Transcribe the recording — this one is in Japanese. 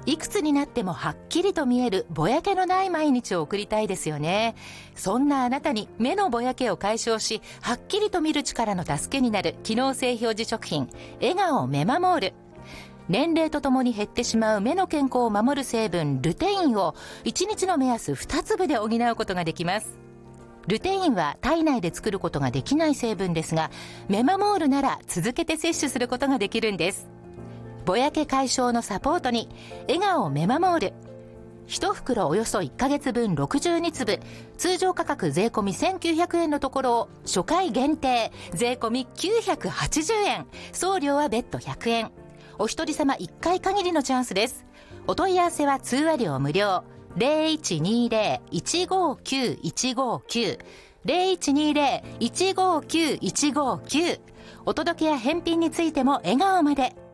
いくつになってもはっきりと見えるぼやけのない毎日を送りたいですよね。そんなあなたに目のぼやけを解消し、はっきりと見る力の助けになる機能性表示食品、笑顔メマモール。年齢とともに減ってしまう目の健康を守る成分ルテインを1日の目安2粒で補うことができます。ルテインは体内で作ることができない成分ですが、メマモールなら続けて摂取することができるんです。ぼやけ解消のサポートに笑顔メマモール。1袋およそ1ヶ月分62粒、通常価格税込み1900円のところを初回限定税込み980円、送料は別途100円。お一人様1回限りのチャンスです。お問い合わせは通話料無料。0120-159-159 0120-159-159。お届けや返品についても笑顔まで。